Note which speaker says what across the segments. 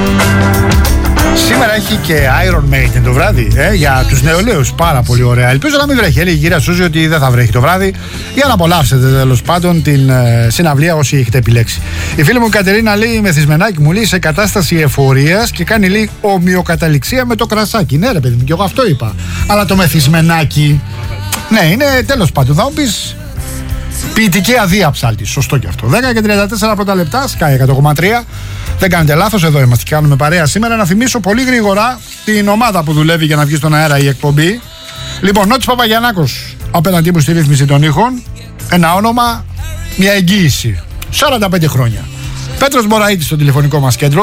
Speaker 1: Σήμερα έχει και Iron Maiden το βράδυ, για τους νεολαίους. Πάρα πολύ ωραία. Ελπίζω να μην βρέχει. Έλεγε η κυρία Σούζη ότι δεν θα βρέχει το βράδυ, για να απολαύσετε τέλος πάντων την συναυλία όσοι έχετε επιλέξει. Η φίλη μου Κατερίνα λέει: μεθυσμενάκι μου, λέει, σε κατάσταση εφορίας και κάνει, λέει, ομοιοκαταληξία με το κρασάκι. Ναι, ρε παιδί μου, και εγώ αυτό είπα. Αλλά το μεθυσμενάκι, ναι, είναι τέλος πάντων. Θα μου πεις ποιητική αδεία ψάλτη. Σωστό και αυτό. 10 και 34 πρώτα λεπτά, Sky 100,3. Δεν κάνετε λάθος, εδώ είμαστε και κάνουμε παρέα σήμερα. Να θυμίσω πολύ γρήγορα την ομάδα που δουλεύει για να βγει στον αέρα η εκπομπή. Λοιπόν, Νότης Παπαγιαννάκος απέναντί μου στη ρύθμιση των ήχων. Ένα όνομα, μια εγγύηση. 45 χρόνια. Πέτρος Μωραΐτης στο τηλεφωνικό μας κέντρο,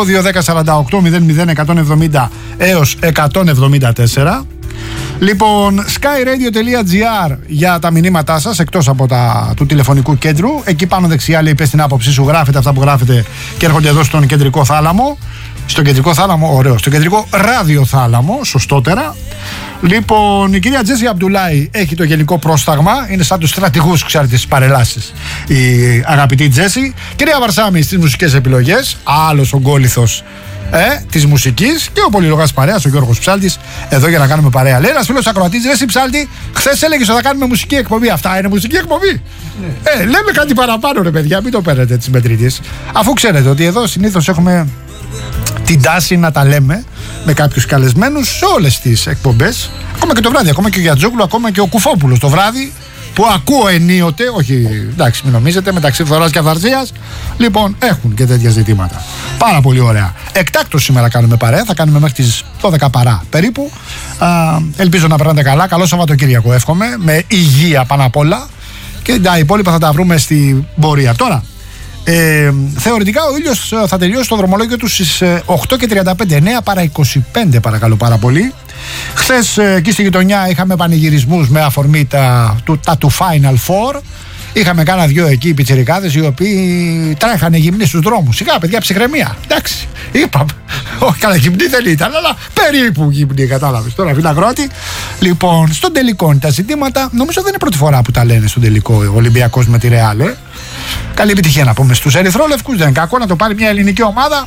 Speaker 1: 21048 έως 174. Λοιπόν, skyradio.gr για τα μηνύματά σας, εκτός από του τηλεφωνικού κέντρου. Εκεί πάνω δεξιά λέει: πες την άποψή σου, γράφετε αυτά που γράφετε και έρχονται εδώ στον κεντρικό θάλαμο. Στον κεντρικό θάλαμο, ωραίο. Στον κεντρικό ραδιοθάλαμο, σωστότερα. Λοιπόν, η κυρία Τζέσι Αμπτουλάη έχει το γενικό πρόσταγμα. Είναι σαν τους στρατηγούς, ξέρετε, στις παρελάσεις. Η αγαπητή Τζέσι. Κυρία Βαρσάμι στις μουσικές επιλογές. Άλλος ογκόληθος της μουσικής. Και ο πολυλογάς παρέας, ο Γιώργος Ψάλτης, εδώ για να κάνουμε παρέα. Λέει ένας φίλος ακροατής: ρε εσύ Ψάλτη, χθες έλεγες ότι θα κάνουμε μουσική εκπομπή. Αυτά είναι μουσική εκπομπή. Ναι. Λέμε κάτι παραπάνω, ρε παιδιά, μην το παίρνετε της μετρητής. Αφού ξέρετε ότι εδώ συνήθως έχουμε την τάση να τα λέμε με κάποιους καλεσμένους σε όλες τις εκπομπές. Ακόμα και το βράδυ, ακόμα και ο Γιατζόγλου, ακόμα και ο Κουφόπουλος το βράδυ, που ακούω ενίοτε, όχι, εντάξει, μην νομίζετε, μεταξύ φθοράς και αυθαρσίας. Λοιπόν, έχουν και τέτοια ζητήματα. Πάρα πολύ ωραία. Εκτάκτως σήμερα κάνουμε παρέα, θα κάνουμε μέχρι τις 12 παρά περίπου. Ελπίζω να περνάτε καλά. Καλό Σαββατοκύριακο εύχομαι, με υγεία πάνω απ' όλα. Και τα υπόλοιπα θα τα βρούμε στην πορεία. Τώρα, θεωρητικά ο ήλιος θα τελειώσει το δρομολόγιο του στις 8:35, 9 παρά 25 παρακαλώ πάρα πολύ. Χθες εκεί στη γειτονιά είχαμε πανηγυρισμούς με αφορμή τα του Final Four. Είχαμε κάνα δυο εκεί οι πιτσιρικάδες οι οποίοι τρέχανε γυμνοί στους δρόμους. Σιγά παιδιά, ψυχραιμία. Εντάξει, είπαμε. Όχι, καλά γυμνοί δεν ήταν, αλλά περίπου γυμνοί, κατάλαβες. Τώρα βιναγρότη. Λοιπόν, στον τελικό είναι τα ζητήματα. Νομίζω δεν είναι πρώτη φορά που τα λένε στον τελικό ο Ολυμπιακός με τη Ρεάλ. Καλή επιτυχία να πούμε στους ερυθρόλευκους. Δεν είναι κακό να το πάρει μια ελληνική ομάδα.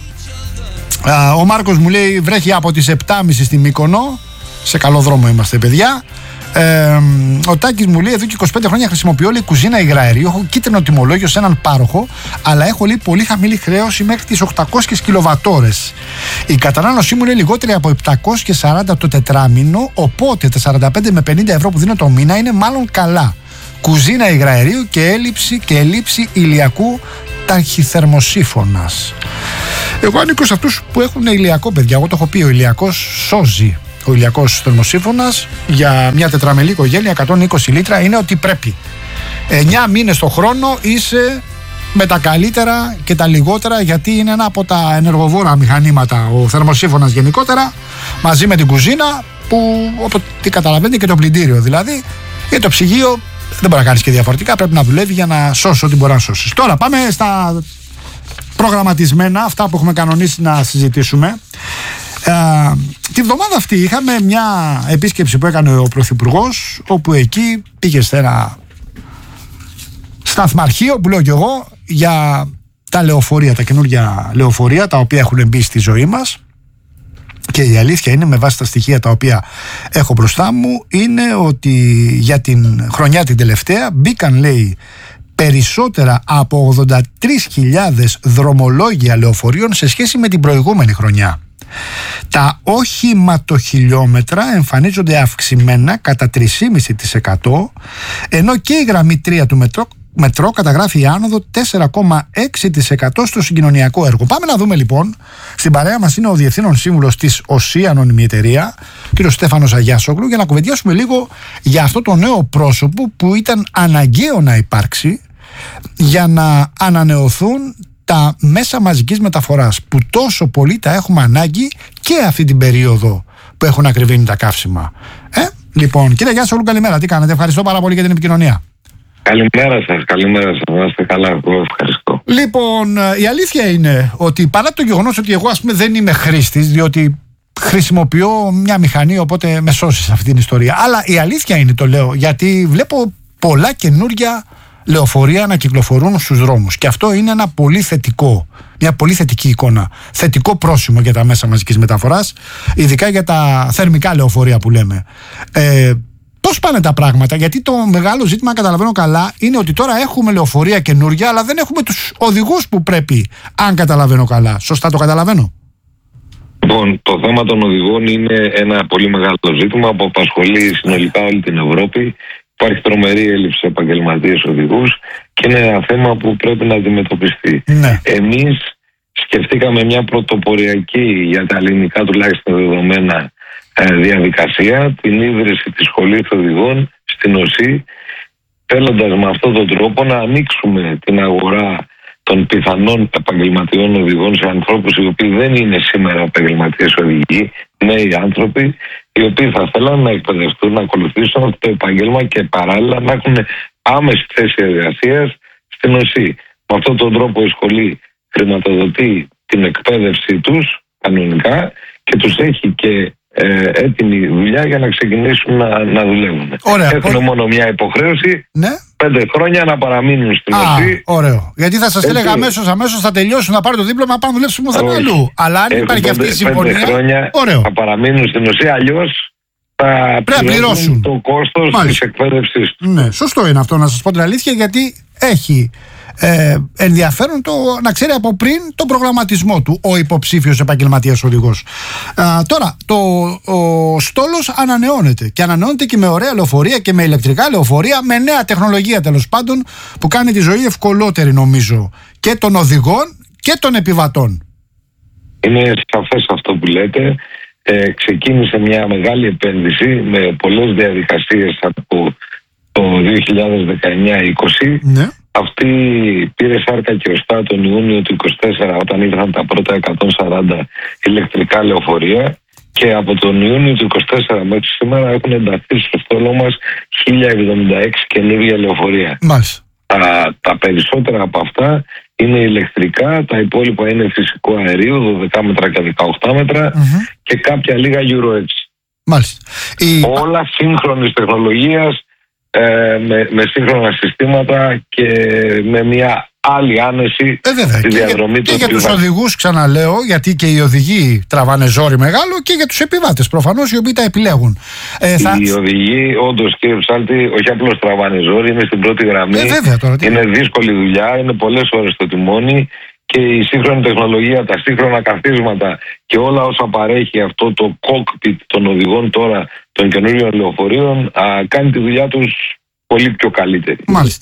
Speaker 1: Ο Μάρκος μου λέει: βρέχει από τις 7.30 στη Μύκονο. Σε καλό δρόμο είμαστε, παιδιά. Ο Τάκης μου λέει: εδώ και 25 χρόνια χρησιμοποιώ, λέει, κουζίνα υγραερίου. Έχω κίτρινο τιμολόγιο σε έναν πάροχο, αλλά έχω, λέει, πολύ χαμηλή χρέωση μέχρι τις 800 κιλοβατόρες. Η κατανάλωσή μου είναι λιγότερη από 740 το τετράμινο, οπότε τα 45 με 50 ευρώ που δίνω το μήνα είναι μάλλον καλά. Κουζίνα υγραερίου και έλλειψη ηλιακού ταχυθερμοσύφωνας. Εγώ ανήκω σε αυτούς που έχουν ηλιακό, παιδιά. Εγώ το έχω πει, ο ηλιακός σώζει. Ο ηλιακός θερμοσύφωνας για μια τετραμελή οικογένεια 120 λίτρα είναι ότι πρέπει. 9 μήνες το χρόνο είσαι με τα καλύτερα και τα λιγότερα, γιατί είναι ένα από τα ενεργοβόρα μηχανήματα ο θερμοσύφωνας γενικότερα, μαζί με την κουζίνα που, όπως τι καταλαβαίνετε, και το πλυντήριο δηλαδή. Για το ψυγείο δεν μπορεί να κάνεις και διαφορετικά, πρέπει να δουλεύει για να σώσει ό,τι μπορεί να σώσεις. Τώρα πάμε στα προγραμματισμένα, αυτά που έχουμε κανονίσει να συζητήσουμε. Τη βδομάδα αυτή είχαμε μια επίσκεψη που έκανε ο Πρωθυπουργός, όπου εκεί πήγε σε ένα σταθμαρχείο που λέω κι εγώ για τα λεωφορεία, τα καινούργια λεωφορεία τα οποία έχουν μπει στη ζωή μας. Και η αλήθεια είναι, με βάση τα στοιχεία τα οποία έχω μπροστά μου, είναι ότι για την χρονιά την τελευταία μπήκαν, λέει, περισσότερα από 83.000 δρομολόγια λεωφορείων σε σχέση με την προηγούμενη χρονιά. Τα οχηματοχιλιόμετρα εμφανίζονται αυξημένα κατά 3,5%, ενώ και η γραμμή 3 του μετρό καταγράφει άνοδο 4,6% στο συγκοινωνιακό έργο. Πάμε να δούμε λοιπόν. Στην παρέα μας είναι ο Διευθύνων Σύμβουλος της ΟΣΥ Ανώνυμη Εταιρεία, κ. Στέφανος Αγιάσογλου, για να κουβεντιάσουμε λίγο για αυτό το νέο πρόσωπο που ήταν αναγκαίο να υπάρξει για να ανανεωθούν τα μέσα μαζικής μεταφοράς που τόσο πολύ τα έχουμε ανάγκη και αυτή την περίοδο που έχουν ακριβήνει τα καύσιμα. Λοιπόν, κύριε Αγιάσογλου, καλημέρα. Τι κάνετε? Ευχαριστώ πάρα πολύ για την επικοινωνία.
Speaker 2: Καλημέρα σας, να είστε καλά, εγώ ευχαριστώ.
Speaker 1: Λοιπόν, η αλήθεια είναι ότι παρά το γεγονός ότι εγώ, ας πούμε, δεν είμαι χρήστης, διότι χρησιμοποιώ μια μηχανή, οπότε με σώσει σε αυτή την ιστορία. Αλλά η αλήθεια είναι, το λέω, γιατί βλέπω πολλά καινούργια λεωφορεία να κυκλοφορούν στους δρόμους. Και αυτό είναι ένα πολύ θετικό, μια πολύ θετική εικόνα. Θετικό πρόσημο για τα μέσα μαζικής μεταφοράς, ειδικά για τα θερμικά λεωφορεία που λέμε. Πώς πάνε τα πράγματα? Γιατί το μεγάλο ζήτημα, καταλαβαίνω καλά, είναι ότι τώρα έχουμε λεωφορεία καινούργια, αλλά δεν έχουμε τους οδηγούς που πρέπει, αν καταλαβαίνω καλά. Σωστά το καταλαβαίνω?
Speaker 2: Λοιπόν, το θέμα των οδηγών είναι ένα πολύ μεγάλο ζήτημα που απασχολεί συνολικά όλη την Ευρώπη. Υπάρχει τρομερή έλλειψη σε επαγγελματίες οδηγούς και είναι ένα θέμα που πρέπει να αντιμετωπιστεί.
Speaker 1: Ναι.
Speaker 2: Εμείς σκεφτήκαμε μια πρωτοποριακή, για τα ελληνικά τουλάχιστον δεδομένα, διαδικασία, την ίδρυση της σχολής οδηγών στην ΟΣΥ, θέλοντας με αυτόν τον τρόπο να ανοίξουμε την αγορά των πιθανών επαγγελματιών οδηγών σε ανθρώπους οι οποίοι δεν είναι σήμερα επαγγελματίες οδηγοί, νέοι άνθρωποι, οι οποίοι θα θέλουν να εκπαιδευτούν, να ακολουθήσουν αυτό το επάγγελμα και παράλληλα να έχουν άμεση θέση εργασίας στην ΟΣΥ. Με αυτόν τον τρόπο η σχολή χρηματοδοτεί την εκπαίδευση τους κανονικά και τους έχει και έτοιμη δουλειά για να ξεκινήσουν να δουλεύουν. Έχουν μόνο μια υποχρέωση, 5 χρόνια να παραμείνουν στην ΟΣΥ.
Speaker 1: Ωραίο. Γιατί θα σας έλεγα αμέσως θα τελειώσουν, να πάρουν το δίπλωμα, να πάνε να δουλέψουν πουθενά αλλού. Αλλά αν υπάρχει αυτή η συμφωνία,
Speaker 2: 5 χρόνια θα παραμείνουν στην ΟΣΥ, αλλιώς θα πληρώσουν το κόστος της εκπαίδευσης.
Speaker 1: Ναι, σωστό είναι αυτό, να σας πω την αλήθεια, γιατί έχει ενδιαφέρον να ξέρει από πριν τον προγραμματισμό του ο υποψήφιος επαγγελματίας οδηγός. Τώρα, ο στόλος ανανεώνεται και ανανεώνεται και με ωραία λεωφορεία και με ηλεκτρικά λεωφορεία, με νέα τεχνολογία τέλος πάντων, που κάνει τη ζωή ευκολότερη, νομίζω, και των οδηγών και των επιβατών.
Speaker 2: Είναι σαφές αυτό που λέτε. Ξεκίνησε μια μεγάλη επένδυση με πολλές διαδικασίες από το 2019-20.
Speaker 1: Ναι.
Speaker 2: Αυτή πήρε σάρκα και οστά τον Ιούνιο του 2024, όταν ήρθαν τα πρώτα 140 ηλεκτρικά λεωφορεία, και από τον Ιούνιο του 2024 μέχρι σήμερα έχουν ενταχθεί στο στόλο μας 1076 καινούργια λεωφορεία.
Speaker 1: Μάλιστα.
Speaker 2: Τα περισσότερα από αυτά είναι ηλεκτρικά, τα υπόλοιπα είναι φυσικό αερίου, 12 μέτρα και 18 μέτρα, και κάποια λίγα Euro 6.
Speaker 1: Μάλιστα.
Speaker 2: Όλα σύγχρονης τεχνολογίας, με σύγχρονα συστήματα και με μια άλλη άνεση στη διαδρομή
Speaker 1: και για τους οδηγούς, ξαναλέω, γιατί και οι οδηγοί τραβάνε ζόρι μεγάλο, και για τους επιβάτες προφανώς, οι οποίοι τα επιλέγουν.
Speaker 2: Οι οδηγοί, όντως, κύριε Ψάλτη, όχι απλώς τραβάνε ζόρι, είναι στην πρώτη γραμμή. Είναι δύσκολη δουλειά, είναι πολλές ώρες στο τιμόνι, και η σύγχρονη τεχνολογία, τα σύγχρονα καθίσματα και όλα όσα παρέχει αυτό το cockpit των οδηγών τώρα των καινούριων λεωφορείων κάνει τη δουλειά τους πολύ πιο καλύτερη.
Speaker 1: Μάλιστα.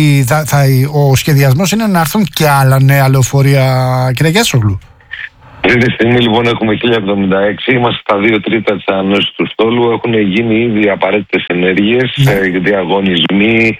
Speaker 1: Ο σχεδιασμός είναι να έρθουν και άλλα νέα λεωφορεία, κύριε Γιάσογλου?
Speaker 2: Αυτή τη στιγμή λοιπόν έχουμε 1076, είμαστε στα 2/3 της ανανέωσης του στόλου, έχουν γίνει ήδη απαραίτητες ενέργειες, διαγωνισμοί,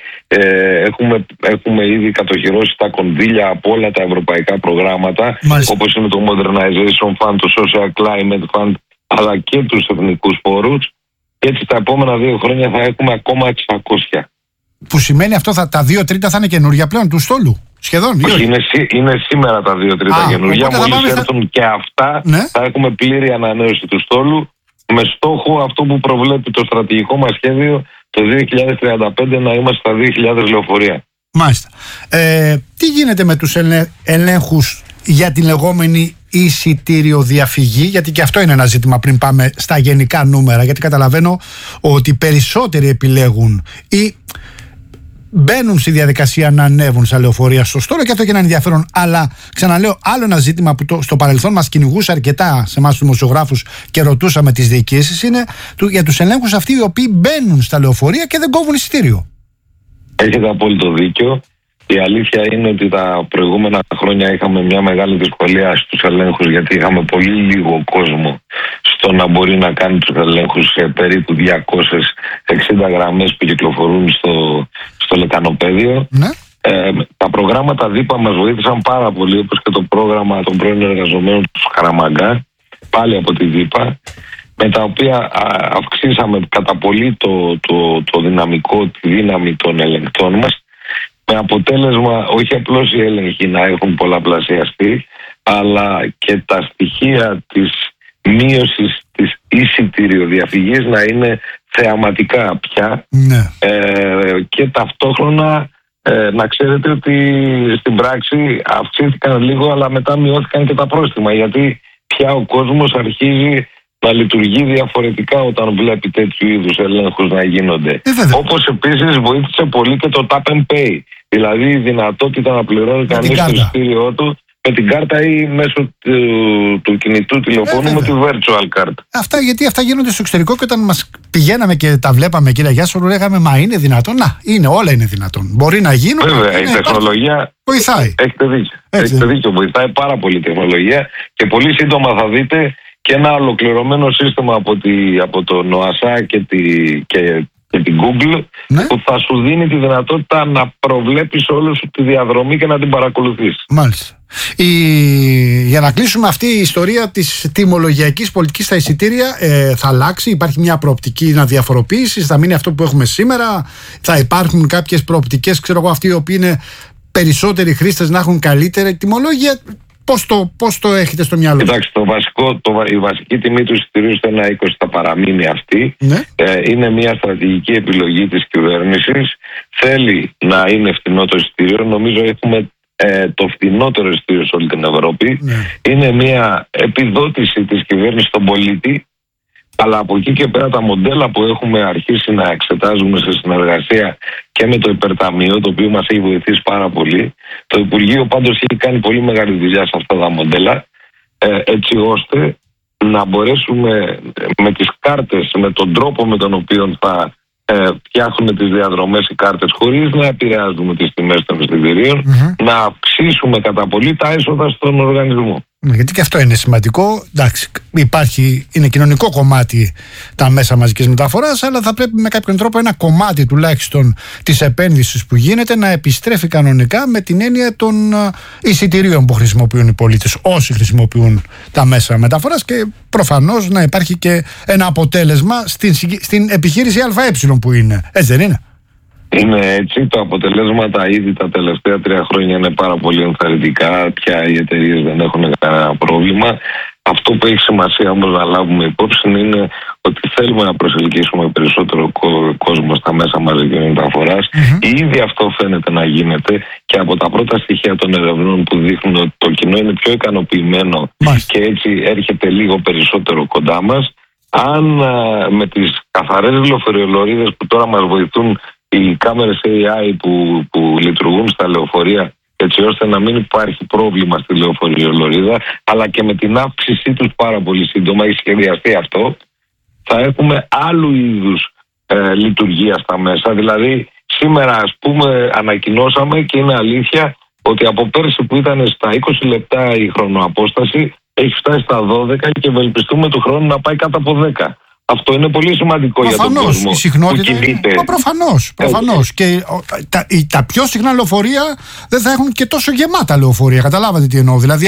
Speaker 2: έχουμε ήδη κατοχυρώσει τα κονδύλια από όλα τα ευρωπαϊκά προγράμματα, όπως είναι το Modernization Fund, το Social Climate Fund, αλλά και τους εθνικούς πόρους, και έτσι τα επόμενα 2 χρόνια θα έχουμε ακόμα 600.
Speaker 1: Που σημαίνει αυτό τα 2/3 θα είναι καινούργια πλέον του στόλου? Σχεδόν.
Speaker 2: Είναι σήμερα τα 2/3 καινούργια. Μόλις έρθουν και αυτά, θα έχουμε πλήρη ανανέωση του στόλου, με στόχο αυτό που προβλέπει το στρατηγικό μας σχέδιο, το 2035 να είμαστε στα 2.000 λεωφορεία.
Speaker 1: Μάλιστα. Τι γίνεται με τους ελέγχους για την λεγόμενη εισιτήριο διαφυγή? Γιατί και αυτό είναι ένα ζήτημα πριν πάμε στα γενικά νούμερα, γιατί καταλαβαίνω ότι περισσότεροι επιλέγουν ή μπαίνουν στη διαδικασία να ανέβουν στα λεωφορεία στο στόλο, και αυτό και ένα ενδιαφέρον. Αλλά ξαναλέω, άλλο ένα ζήτημα που στο παρελθόν μας κυνηγούσε αρκετά σε εμάς τους δημοσιογράφους και ρωτούσαμε τις διοικήσεις, είναι για τους ελέγχους αυτοί οι οποίοι μπαίνουν στα λεωφορεία και δεν κόβουν εισιτήριο.
Speaker 2: Έχετε απόλυτο δίκιο. Η αλήθεια είναι ότι τα προηγούμενα χρόνια είχαμε μια μεγάλη δυσκολία στους ελέγχους, γιατί είχαμε πολύ λίγο κόσμο στο να μπορεί να κάνει τους ελέγχους σε περίπου 260 γραμμές που κυκλοφορούν στο λεκανοπέδιο.
Speaker 1: Ναι.
Speaker 2: Τα προγράμματα ΔΥΠΑ μας βοήθησαν πάρα πολύ, όπως και το πρόγραμμα των πρώην εργαζομένων του Χαραμαγκά, πάλι από τη ΔΥΠΑ, με τα οποία αυξήσαμε κατά πολύ το δυναμικό, τη δύναμη των ελεγκτών μας, με αποτέλεσμα όχι απλώς οι έλεγχοι να έχουν πολλαπλασιαστεί, αλλά και τα στοιχεία της μείωσης της εισιτηριοδιαφυγής να είναι θεαματικά πια.
Speaker 1: Ναι.
Speaker 2: Και ταυτόχρονα να ξέρετε ότι στην πράξη αυξήθηκαν λίγο, αλλά μετά μειώθηκαν και τα πρόστιμα, γιατί πια ο κόσμος αρχίζει να λειτουργεί διαφορετικά όταν βλέπει τέτοιου είδους ελέγχους να γίνονται. Όπως επίσης βοήθησε πολύ και το Tap and Pay, δηλαδή η δυνατότητα να πληρώνει κανείς το εισιτήριό του με την κάρτα ή μέσω του κινητού τηλεφώνου με τη virtual card.
Speaker 1: Γιατί αυτά γίνονται στο εξωτερικό, και όταν μας πηγαίναμε και τα βλέπαμε, κύριε Γιάσογλου, λέγαμε μα είναι δυνατόν? Όλα είναι δυνατόν. Μπορεί να γίνουν.
Speaker 2: Βέβαια, η τεχνολογία
Speaker 1: βοηθάει.
Speaker 2: Έχετε δίκιο, βοηθάει πάρα πολύ η τεχνολογία, και πολύ σύντομα θα δείτε και ένα ολοκληρωμένο σύστημα από το ΝΟΑΣΑ και την Google, που θα σου δίνει τη δυνατότητα να προβλέπεις όλη σου τη διαδρομή και να την παρακολουθείς.
Speaker 1: Μάλιστα. Για να κλείσουμε αυτή η ιστορία της τιμολογιακής πολιτικής στα εισιτήρια, θα αλλάξει? Υπάρχει μια προοπτική να διαφοροποιήσεις? Θα μείνει αυτό που έχουμε σήμερα? Θα υπάρχουν κάποιες προοπτικές, αυτοί οι οποίοι είναι περισσότεροι χρήστες να έχουν καλύτερη τιμολόγια? Πώς το έχετε στο μυαλό?
Speaker 2: Κοιτάξτε, η βασική τιμή του εισιτηρίου στο 1,20 θα παραμείνει αυτή. Είναι μια στρατηγική επιλογή της κυβέρνησης. Θέλει να είναι φθηνό το εισιτήριο. Νομίζω έχουμε το φθηνότερο εισιτήριο σε όλη την Ευρώπη. Είναι μια επιδότηση της κυβέρνησης στον πολίτη. Αλλά από εκεί και πέρα τα μοντέλα που έχουμε αρχίσει να εξετάζουμε σε συνεργασία και με το Υπερταμείο, το οποίο μας έχει βοηθήσει πάρα πολύ, το Υπουργείο πάντως έχει κάνει πολύ μεγάλη δουλειά σε αυτά τα μοντέλα, έτσι ώστε να μπορέσουμε με τις κάρτες, με τον τρόπο με τον οποίο θα φτιάχνουμε τις διαδρομές οι κάρτες, χωρίς να επηρεάζουμε τις τιμές των εισιτηρίων, να αυξήσουμε κατά πολύ τα έσοδα στον οργανισμό.
Speaker 1: Γιατί και αυτό είναι σημαντικό. Εντάξει, είναι κοινωνικό κομμάτι τα μέσα μαζικής μεταφοράς, αλλά θα πρέπει με κάποιον τρόπο ένα κομμάτι τουλάχιστον της επένδυσης που γίνεται να επιστρέφει κανονικά, με την έννοια των εισιτηρίων που χρησιμοποιούν οι πολίτες, όσοι χρησιμοποιούν τα μέσα μεταφοράς, και προφανώς να υπάρχει και ένα αποτέλεσμα στην επιχείρηση ΑΕ που είναι. Έτσι δεν είναι?
Speaker 2: Είναι έτσι. Τα αποτελέσματα ήδη τα τελευταία 3 χρόνια είναι πάρα πολύ ενθαρρυντικά. Πια οι εταιρείες δεν έχουν κανένα πρόβλημα. Αυτό που έχει σημασία όμως να λάβουμε υπόψη είναι ότι θέλουμε να προσελκύσουμε περισσότερο κόσμο στα μέσα μαζικής μεταφοράς. Ήδη αυτό φαίνεται να γίνεται, και από τα πρώτα στοιχεία των ερευνών που δείχνουν ότι το κοινό είναι πιο ικανοποιημένο και έτσι έρχεται λίγο περισσότερο κοντά μας. Αν με τις καθαρές λεωφορειολωρίδες που τώρα μας βοηθούν οι κάμερες AI που λειτουργούν στα λεωφορεία, έτσι ώστε να μην υπάρχει πρόβλημα στη λεωφορειολωρίδα, αλλά και με την αύξησή τους πάρα πολύ σύντομα, έχει σχεδιαστεί αυτό, θα έχουμε άλλου είδους λειτουργία στα μέσα. Δηλαδή σήμερα ανακοινώσαμε, και είναι αλήθεια, ότι από πέρσι που ήταν στα 20 λεπτά η χρονοαπόσταση έχει φτάσει στα 12 και ευελπιστούμε του χρόνου να πάει κάτω από 10. Αυτό είναι πολύ σημαντικό για τον κόσμο.
Speaker 1: Η συχνότητα. Προφανώς. Και τα πιο συχνά λεωφορεία δεν θα έχουν και τόσο γεμάτα λεωφορεία. Καταλάβατε τι εννοώ? Δηλαδή,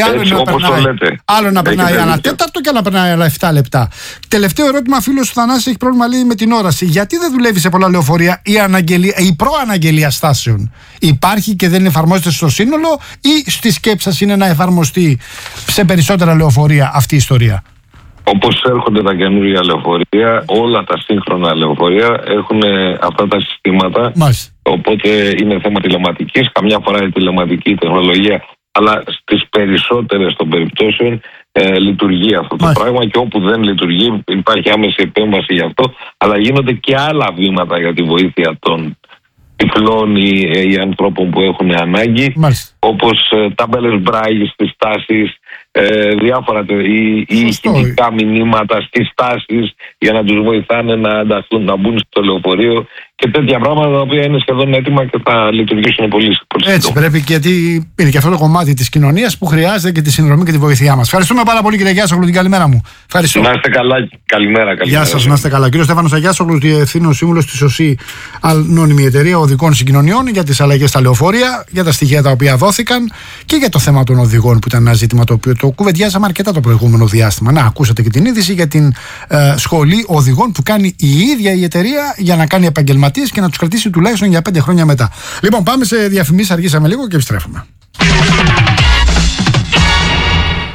Speaker 1: άλλο να περνάει ένα τέταρτο και άλλο να περνάει άλλα 7 λεπτά. Τελευταίο ερώτημα, φίλος Θανάσης έχει πρόβλημα, λέει, με την όραση. Γιατί δεν δουλεύει σε πολλά λεωφορεία η προαναγγελία στάσεων? Υπάρχει και δεν εφαρμόζεται στο σύνολο, ή στη σκέψη σας είναι να εφαρμοστεί σε περισσότερα λεωφορεία αυτή η ιστορία?
Speaker 2: Όπως έρχονται τα καινούργια λεωφορεία, όλα τα σύγχρονα λεωφορεία έχουν αυτά τα συστήματα. Οπότε είναι θέμα τηλεματικής. Καμιά φορά η τηλεματική τεχνολογία, αλλά στις περισσότερες των περιπτώσεων λειτουργεί αυτό το πράγμα, και όπου δεν λειτουργεί υπάρχει άμεση επέμβαση γι' αυτό. Αλλά γίνονται και άλλα βήματα για τη βοήθεια των τυφλών ή ανθρώπων που έχουν ανάγκη, όπως τάμπελες Μπράιλ στις στάσεις, διάφορα ή ηχητικά μηνύματα στις στάσεις για να τους βοηθάνε να ανταχθούν, να μπουν στο λεωφορείο, και τέτοια πράγματα τα οποία είναι σχεδόν έτοιμα και θα λειτουργήσουν πολύ σύντομα.
Speaker 1: Έτσι πρέπει, γιατί είναι και αυτό το κομμάτι της κοινωνίας που χρειάζεται και τη συνδρομή και τη βοήθειά μας. Ευχαριστούμε πάρα πολύ, κύριε Γιάσογλου, την καλημέρα μου. Ευχαριστώ.
Speaker 2: Να είστε καλά. Καλημέρα.
Speaker 1: Γεια σας, να είστε καλά. Κύριο Στέφανος Αγιάσογλου, διευθύνων σύμβουλος της ΟΣΥ, ανώνυμη εταιρεία οδικών συγκοινωνιών, για τις αλλαγές στα λεωφορεία, για τα στοιχεία τα οποία δόθηκαν και για το θέμα των οδηγών, που ήταν ένα ζήτημα το οποίο το κουβεντιάσαμε αρκετά το προηγούμενο διάστημα. Να, ακούσατε και την είδηση για την σχολή οδηγών που κάνει η ίδια η εταιρεία για να κάνει επαγγελματίες και να τους κρατήσει τουλάχιστον για 5 χρόνια μετά. Λοιπόν, πάμε σε διαφημίσεις, αργήσαμε λίγο και επιστρέφουμε.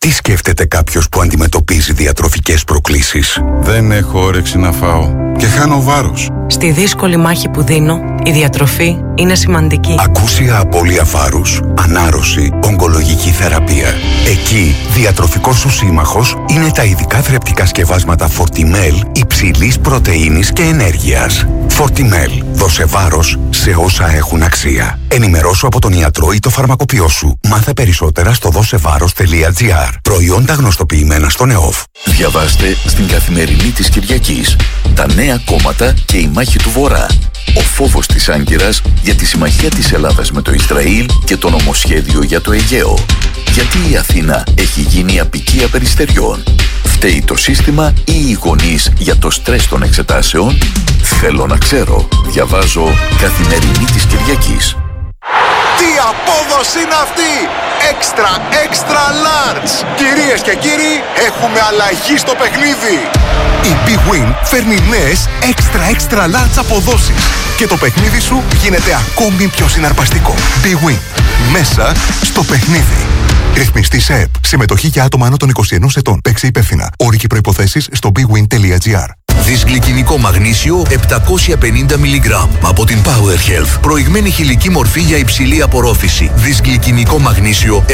Speaker 3: Τι σκέφτεται κάποιος που αντιμετωπίζει διατροφικές προκλήσεις?
Speaker 4: Δεν έχω όρεξη να φάω και χάνω βάρος.
Speaker 5: Στη δύσκολη μάχη που δίνω, η διατροφή είναι σημαντική.
Speaker 3: Ακούσια απώλεια βάρους, ανάρρωση, ογκολογική θεραπεία. Εκεί, διατροφικός σου σύμμαχος είναι τα ειδικά θρεπτικά σκευάσματα Fortimel υψηλής πρωτεΐνης και ενέργειας. Fortimel. Δώσε βάρος σε όσα έχουν αξία. Ενημερώσου από τον ιατρό ή το φαρμακοποιό σου. Μάθε περισσότερα στο δώσεβάρος.gr. Προϊόντα γνωστοποιημένα στον ΕΟΦ.
Speaker 6: Διαβάστε στην Καθημερινή της Κυριακής τα νέα κόμματα και η μάχη του Βορρά. Ο φόβος της Άγκυρας για τη συμμαχία της Ελλάδας με το Ισραήλ και το νομοσχέδιο για το Αιγαίο. Γιατί η Αθήνα έχει γίνει απικία περιστεριών. Φταίει το σύστημα ή οι γονείς για το στρες των εξετάσεων? Θέλω να ξέρω. Διαβάζω Καθημερινή της Κυριακής.
Speaker 7: Τι απόδοση είναι αυτή! Extra large! Κυρίες και κύριοι, έχουμε αλλαγή στο παιχνίδι! Η Big Win φέρνει νέες extra large αποδόσεις και το παιχνίδι σου γίνεται ακόμη πιο συναρπαστικό. Big Win. Μέσα στο παιχνίδι. Ρυθμιστή σε ΕΠ. Συμμετοχή για άτομα άνω των 21 ετών. Παίξε υπεύθυνα. Όροι και προϋποθέσεις στο bigwin.gr.
Speaker 8: Δυσγλυκινικό μαγνήσιο 750 mg από την Power Health. Προηγμένη χηλική μορφή για υψηλή απορρόφηση. Δυσγλυκινικό μαγνήσιο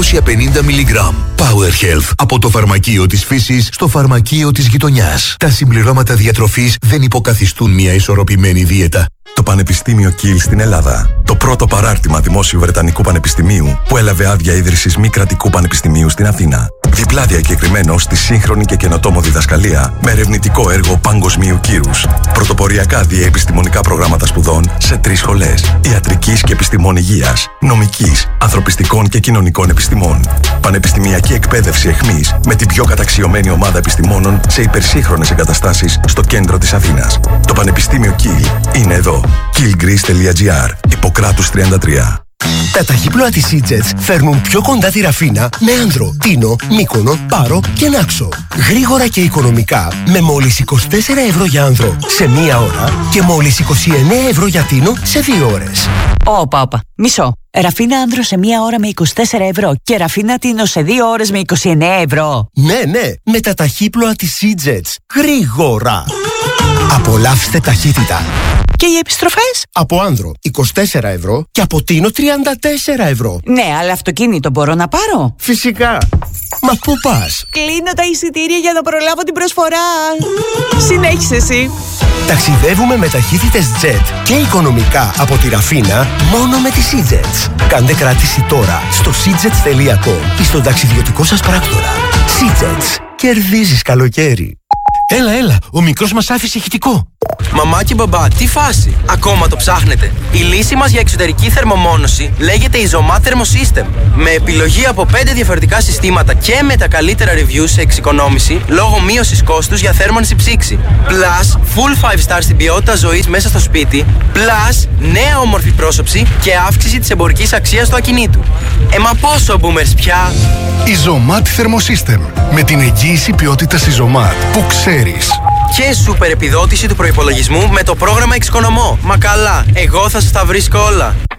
Speaker 8: 750 mg. Power Health. Από το φαρμακείο της φύσης στο φαρμακείο της γειτονιάς. Τα συμπληρώματα διατροφής δεν υποκαθιστούν μια ισορροπημένη δίαιτα.
Speaker 9: Το Πανεπιστήμιο Kiel στην Ελλάδα. Το πρώτο παράρτημα Δημόσιου Βρετανικού Πανεπιστημίου που έλαβε άδεια ίδρυσης μη κρατικού πανεπιστημίου στην Αθήνα. Διπλά διακεκριμένο στη σύγχρονη και καινοτόμο διδασκαλία με ερευνητικό έργο παγκοσμίου κύρους. Πρωτοποριακά διαεπιστημονικά προγράμματα σπουδών σε 3 σχολές. Ιατρικής και επιστημών υγείας, νομικής, ανθρωπιστικών και κοινωνικών επιστημών. Πανεπιστημιακή εκπαίδευση εχμής με την πιο καταξιωμένη ομάδα επιστημόνων σε υπερσύγχρονες εγκαταστάσεις στο κέντρο της Αθήνας. Το Πανεπιστήμιο Kiel είναι εδώ. kielgreece.gr. Ιπποκράτους 33.
Speaker 10: Τα ταχύπλοα της Seajets φέρνουν πιο κοντά τη Ραφίνα με Άνδρο, Τίνο, Μύκονο, Πάρο και Νάξο. Γρήγορα και οικονομικά με μόλις 24 ευρώ για Άνδρο σε 1 ώρα και μόλις 29 ευρώ για Τίνο σε 2 ώρες.
Speaker 11: Όπα, μισό. Ραφίνα Άνδρο σε 1 ώρα με 24 ευρώ και Ραφίνα Τίνο σε 2 ώρες με 29 ευρώ.
Speaker 10: Ναι, με τα ταχύπλοα της Seajets. Γρήγορα. Απολαύστε ταχύτητα.
Speaker 11: Και οι επιστροφές?
Speaker 10: Από Άνδρο 24 ευρώ και από Τίνο 34 ευρώ.
Speaker 11: Ναι, αλλά αυτοκίνητο μπορώ να πάρω?
Speaker 10: Φυσικά. Μα πού πας?
Speaker 11: Κλείνω τα εισιτήρια για να προλάβω την προσφορά. Συνέχισε εσύ.
Speaker 10: Ταξιδεύουμε με ταχύτητες jet και οικονομικά από τη Ραφίνα μόνο με τη Seajets. Κάντε κράτηση τώρα στο seajets.com ή στον ταξιδιωτικό σας πράκτορα. Seajets. Κερδίζεις καλοκαίρι.
Speaker 12: Έλα, ο μικρός μας άφησε ηχητικό. Μαμά και μπαμπά, τι φάση? Ακόμα το ψάχνετε? Η λύση μας για εξωτερική θερμομόνωση λέγεται Isomat Thermosystem. Με επιλογή από 5 διαφορετικά συστήματα και με τα καλύτερα reviews σε εξοικονόμηση λόγω μείωσης κόστους για θέρμανση ψήξη. Plus, full 5 star στην ποιότητα ζωής μέσα στο σπίτι. Plus, νέα όμορφη πρόσωψη και αύξηση της εμπορικής αξίας του ακινήτου. Μα πόσο boomers πια?
Speaker 13: Isomat Thermosystem. Με την εγγύηση ποιότητας Isomat που ξέρεις.
Speaker 12: Και σούπερ επιδότηση του προϋπολογισμού με το πρόγραμμα Εξοικονομώ. Μα καλά, εγώ θα σας τα βρίσκω όλα.